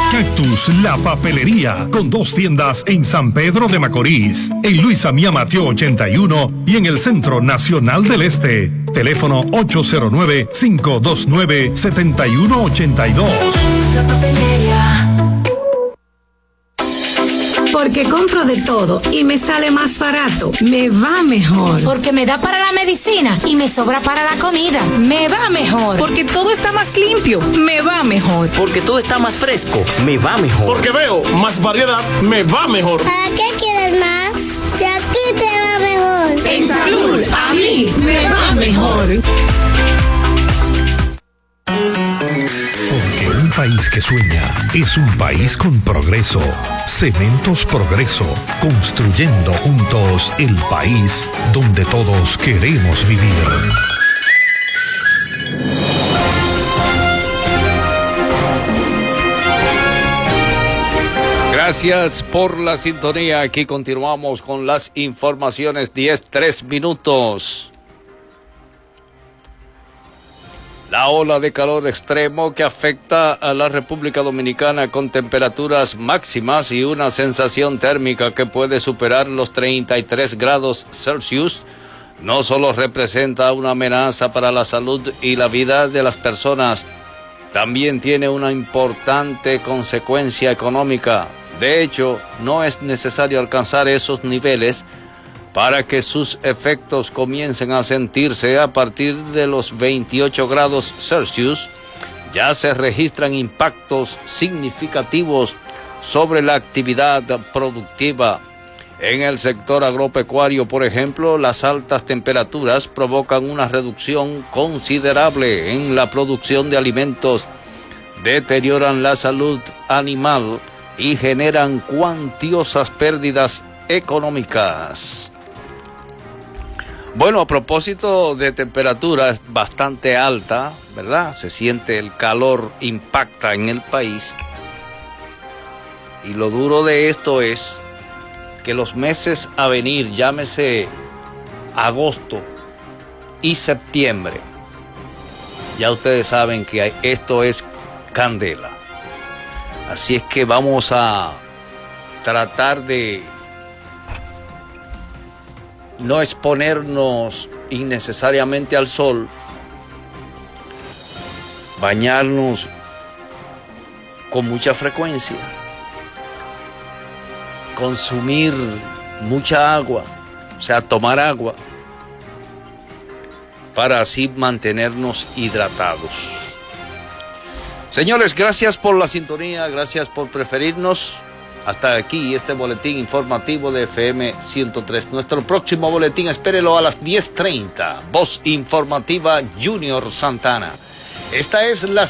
Cactus, la papelería, con 2 tiendas en San Pedro de Macorís, en Luis Amiá Mateo 81 y en el Centro Nacional del Este. Teléfono 809-529-7182. La papelería. Porque compro de todo y me sale más barato, me va mejor. Porque me da para la medicina y me sobra para la comida, me va mejor. Porque todo está más limpio, me va mejor. Porque todo está más fresco, me va mejor. Porque veo más variedad, me va mejor. ¿Para qué quieres más? Si aquí te va mejor. En salud, a mí me va mejor. Porque un país que sueña es un país con progreso. Cementos Progreso, construyendo juntos el país donde todos queremos vivir. Gracias por la sintonía. Aquí continuamos con las informaciones. 10:03 minutos. La ola de calor extremo que afecta a la República Dominicana con temperaturas máximas y una sensación térmica que puede superar los 33 grados Celsius no solo representa una amenaza para la salud y la vida de las personas, también tiene una importante consecuencia económica. De hecho, no es necesario alcanzar esos niveles para que sus efectos comiencen a sentirse. A partir de los 28 grados Celsius, ya se registran impactos significativos sobre la actividad productiva. En el sector agropecuario, por ejemplo, las altas temperaturas provocan una reducción considerable en la producción de alimentos, deterioran la salud animal y generan cuantiosas pérdidas económicas. Bueno, a propósito de temperaturas bastante alta, ¿verdad? Se siente el calor, impacta en el país. Y lo duro de esto es que los meses a venir, llámese agosto y septiembre, ya ustedes saben que esto es candela. Así es que vamos a tratar de no exponernos innecesariamente al sol, bañarnos con mucha frecuencia, consumir mucha agua, o sea, tomar agua, para así mantenernos hidratados. Señores, gracias por la sintonía, gracias por preferirnos. Hasta aquí este boletín informativo de FM 103. Nuestro próximo boletín, espérelo a las 10:30. Voz informativa Junior Santana. Esta es la